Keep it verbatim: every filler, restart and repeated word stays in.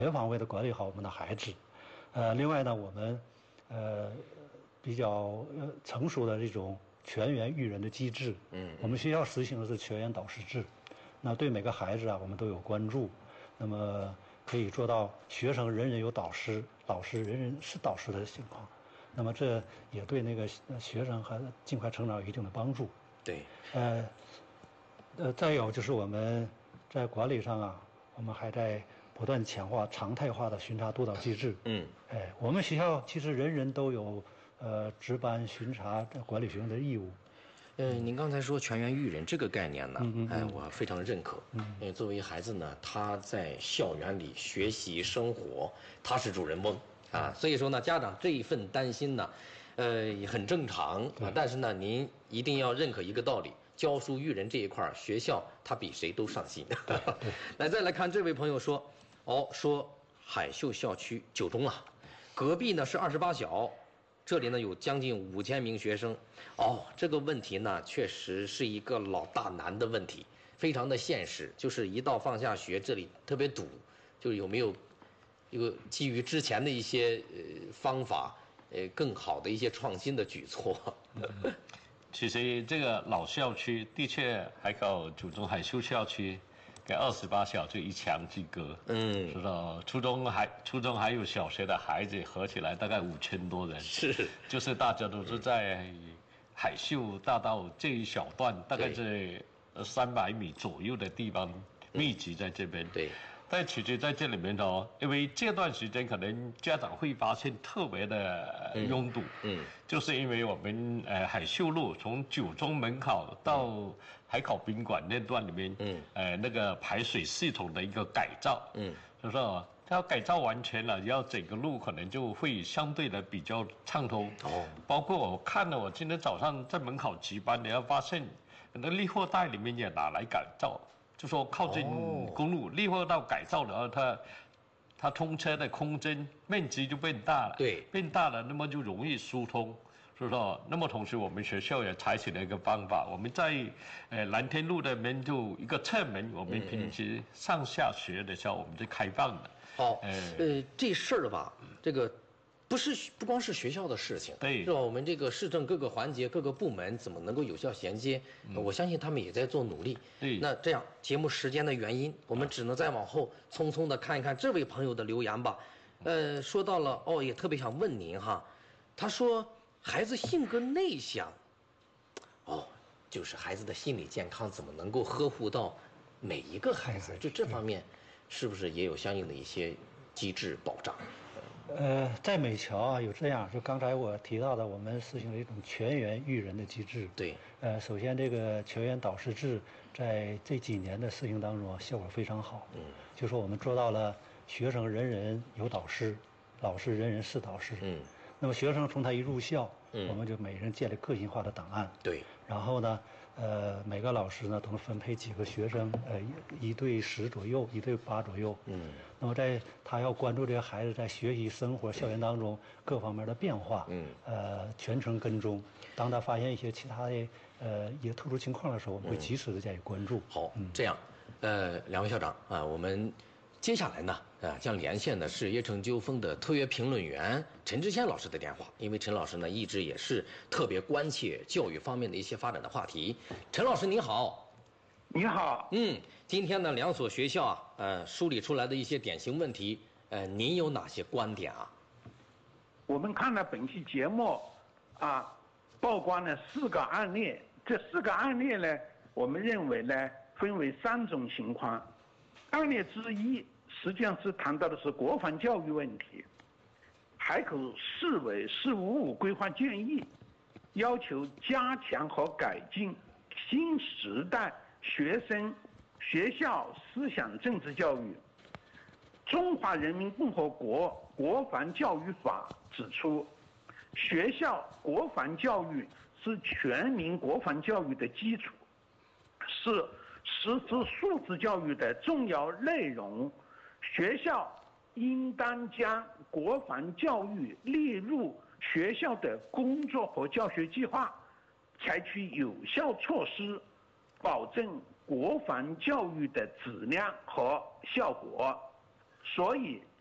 全方位的管理好我们的孩子。呃，另外呢，我们呃比较呃成熟的这种全员育人的机制。嗯，我们学校实行的是全员导师制，那对每个孩子啊，我们都有关注，那么可以做到学生人人有导师，老师人人是导师的情况。那么这也对那个学生和尽快成长有一定的帮助。 对， 呃，呃，再有就是我们在管理上啊，我们还在不断强化常态化的巡查督导机制。嗯，哎，我们学校其实人人都有呃值班巡查管理学生的义务。 呃，您刚才说全员育人这个概念呢，嗯嗯哎，我非常认可。嗯，因为作为孩子呢，他在校园里学习生活，他是主人翁啊，所以说呢，家长这一份担心呢，呃，也很正常啊。但是呢，您一定要认可一个道理。教书育人这一块，学校他比谁都上心。来，再来看这位朋友说，哦，说海秀校区九中啊，隔壁呢是二十八小，这里呢有将近五千名学生。哦，这个问题呢确实是一个老大难的问题，非常的现实。就是一到放下学，这里特别堵，就是有没有一个基于之前的一些呃方法，呃更好的一些创新的举措。 其实这个老校区的确还搞九中海秀校区，跟二十八小就一墙之隔。嗯，知道初中还初中还有小学的孩子合起来大概五千多人。 是， 就是大家都是在海秀大道这一小段，大概是三百米左右的地方密集在这边。 对。 但其实在这里面哦，因为这段时间可能家长会发现特别的拥堵，嗯，嗯就是因为我们呃海秀路从九中门口到海口宾馆那段里面，嗯，呃那个排水系统的一个改造，嗯，就是说它要改造完全了，然后整个路可能就会相对的比较畅通。哦，包括我看了，我今天早上在门口值班，你要发现那立货带里面也拿来改造。就说靠近公路立货道改造了，它它通车的空间面积就变大了， 对， 变大了，那么就容易疏通，是不是？那么同时我们学校也采取了一个方法，我们在呃蓝天路那边就一个侧门，我们平时上下学的时候我们就开放的。 好，呃，呃这事儿吧，这个。不是不光是学校的事情， 对， 是吧？我们这个市政各个环节、各个部门怎么能够有效衔接？嗯、我相信他们也在做努力。 对， 那这样节目时间的原因，我们只能再往后匆匆的看一看这位朋友的留言吧。呃，说到了哦，也特别想问您哈，他说孩子性格内向，哦，就是孩子的心理健康怎么能够呵护到每一个孩子？就这方面，是不是也有相应的一些机制保障？ 呃，在美侨啊有这样，就刚才我提到的，我们实行了一种全员育人的机制。 对。 呃，首先这个全员导师制在这几年的实行当中啊，效果非常好。嗯。就说我们做到了学生人人有导师，老师人人是导师。嗯。那么学生从他一入校，嗯，我们就每人建立个性化的档案。 对。 然后呢，呃，每个老师呢都分配几个学生，呃，一一对十左右，一对八左右。嗯。那么在他要关注这个孩子在学习、生活、校园当中各方面的变化。嗯。呃，全程跟踪。当他发现一些其他的呃一些特殊情况的时候，我们会及时的加以关注。 好，嗯，这样，呃，两位校长啊，我们接下来呢，啊，将连线的是叶城纠纷的特约评论员陈志先老师的电话，因为陈老师呢一直也是特别关切教育方面的一些发展的话题。陈老师您好。 你好。 嗯，今天呢两所学校啊，呃，梳理出来的一些典型问题，呃，您有哪些观点啊？ 我们看了本期节目，啊，曝光了四个案例，这四个案例呢，我们认为呢分为三种情况。案例之一实际上是谈到的是国防教育问题，海口市委市五五规划建议，要求加强和改进新时代学生学校思想政治教育。中华人民共和国国防教育法指出，学校国防教育是全民国防教育的基础，是实施素质教育的重要内容。学校应当将国防教育列入学校的工作和教学计划，采取有效措施，保证国防教育的质量和效果。 所以